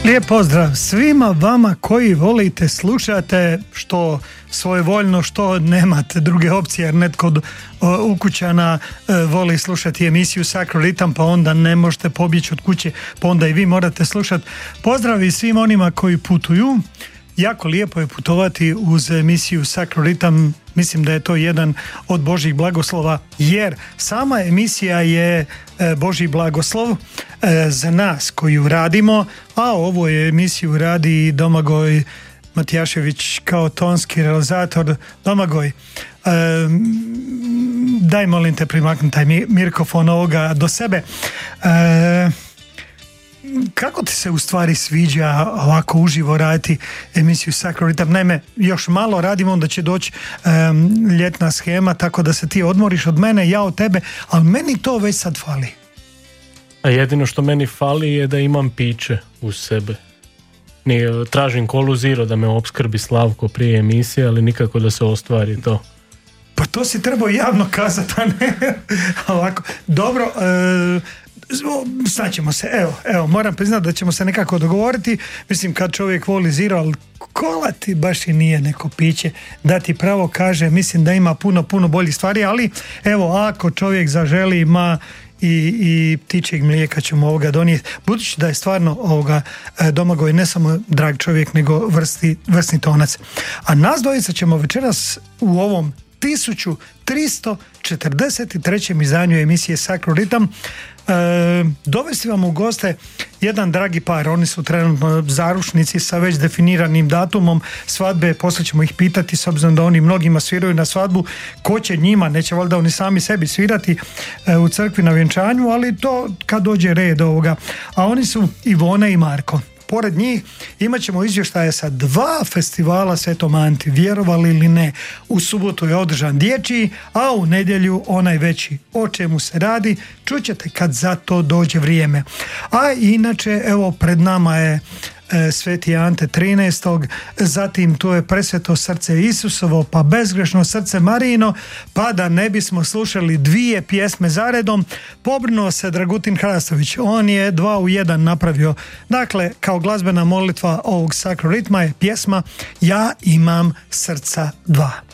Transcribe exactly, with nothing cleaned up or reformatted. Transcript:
Lijep pozdrav svima vama koji volite, slušate, što svojevoljno, što nemate druge opcije, jer netko od ukućana voli slušati emisiju Sacred Rhythm, pa onda ne možete pobjeći od kuće, pa onda i vi morate slušati. Pozdrav i svim onima koji putuju. Jako lijepo je putovati uz emisiju Sacred Rhythm. Mislim da je to jedan od Božjih blagoslova, jer sama emisija je Božji blagoslov za nas koju radimo, a ovu emisiju radi Domagoj Matijašević kao tonski realizator. Domagoj, daj molim te primakni taj mikrofon ovoga do sebe. Kako ti se u stvari sviđa ovako uživo raditi emisiju Sacred Rhythm? Naime, još malo radimo, onda će doći um, ljetna shema, tako da se ti odmoriš od mene, ja od tebe, ali meni to već sad fali. A jedino što meni fali je da imam piće uz sebe. Nije, tražim Kolu Zero da me opskrbi Slavko prije emisije, ali nikako da se ostvari to. Pa to si trebao javno kazati, a ne ovako. Dobro, e, snaćemo se, evo, evo, moram priznati da ćemo se nekako dogovoriti. Mislim, kad čovjek voli Zero, ali kola ti baš i nije neko piće, da ti pravo kaže, mislim da ima puno, puno boljih stvari, ali evo, ako čovjek zaželi, ima i, i ptičjeg mlijeka ćemo ovoga donijeti, budući da je stvarno ovoga Domagoj ne samo drag čovjek, nego vrsti, vrstni tonac. A nas dvojica ćemo večeras u ovom tisuću tristo četrdeset trećem izdanju emisije Sacred Rhythm e, dovesti vam u goste jedan dragi par. Oni su trenutno zaručnici sa već definiranim datumom svadbe, poslije ćemo ih pitati, s obzirom da oni mnogima sviraju na svadbu, ko će njima, neće valjda oni sami sebi svirati e, u crkvi na vjenčanju, ali to kad dođe red ovoga. A oni su Ivona i Marko. Pored njih imat ćemo izvještaje sa dva festivala Svetom Anti, vjerovali ili ne. U subotu je održan dječji, a u nedjelju onaj veći. O čemu se radi, čućete kad za to dođe vrijeme. A inače, evo, pred nama je e, Sveti Ante trinaestog, zatim tu je Presveto srce Isusovo, pa Bezgrešno srce Marijino, pa da ne bismo slušali dvije pjesme zaredom, pobrinuo se Dragutin Hrastović. On je dva u jedan napravio. Dakle, kao glazbena molitva ovog Sacred Rhythma je pjesma Ja imam srca dva.